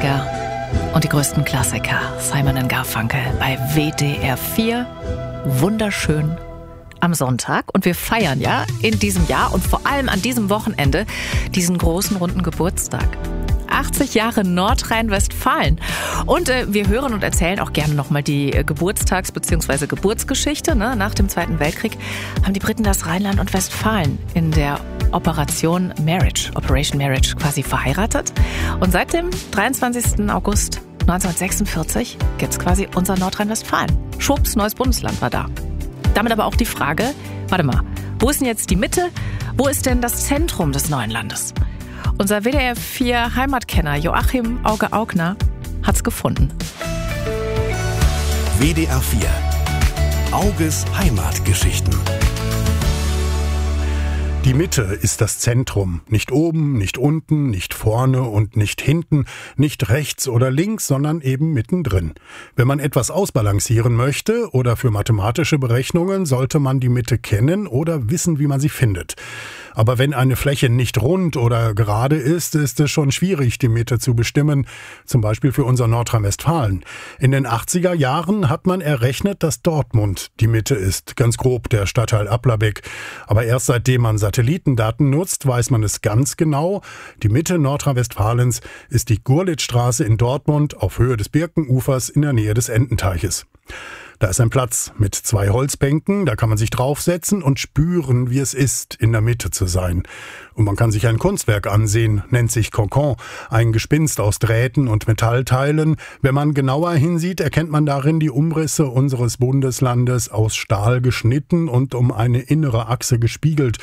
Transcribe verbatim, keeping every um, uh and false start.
achtziger und die größten Klassiker. Simon and Garfunkel bei W D R vier. Wunderschön am Sonntag. Und wir feiern ja in diesem Jahr und vor allem an diesem Wochenende diesen großen runden Geburtstag. achtzig Jahre Nordrhein-Westfalen. Und äh, wir hören und erzählen auch gerne nochmal die äh, Geburtstags- bzw. Geburtsgeschichte. Ne? Nach dem Zweiten Weltkrieg haben die Briten das Rheinland und Westfalen in der Operation Marriage, Operation Marriage quasi verheiratet. Und seit dem dreiundzwanzigsten August neunzehnhundertsechsundvierzig gibt's quasi unser Nordrhein-Westfalen. Schwupps, neues Bundesland war da. Damit aber auch die Frage, warte mal, wo ist denn jetzt die Mitte? Wo ist denn das Zentrum des neuen Landes? Unser W D R vier Heimatkenner Joachim Auge-Augner hat's gefunden. W D R vier Auges Heimatgeschichten. Die Mitte ist das Zentrum. Nicht oben, nicht unten, nicht vorne und nicht hinten, nicht rechts oder links, sondern eben mittendrin. Wenn man etwas ausbalancieren möchte oder für mathematische Berechnungen, sollte man die Mitte kennen oder wissen, wie man sie findet. Aber wenn eine Fläche nicht rund oder gerade ist, ist es schon schwierig, die Mitte zu bestimmen, zum Beispiel für unser Nordrhein-Westfalen. In den achtziger Jahren hat man errechnet, dass Dortmund die Mitte ist, ganz grob der Stadtteil Applerbeck. Aber erst seitdem man Satellitendaten nutzt, weiß man es ganz genau. Die Mitte Nordrhein-Westfalens ist die Gurlitzstraße in Dortmund auf Höhe des Birkenufers in der Nähe des Ententeiches. Da ist ein Platz mit zwei Holzbänken, da kann man sich draufsetzen und spüren, wie es ist, in der Mitte zu sein. Und man kann sich ein Kunstwerk ansehen, nennt sich Kokon, ein Gespinst aus Drähten und Metallteilen. Wenn man genauer hinsieht, erkennt man darin die Umrisse unseres Bundeslandes aus Stahl geschnitten und um eine innere Achse gespiegelt.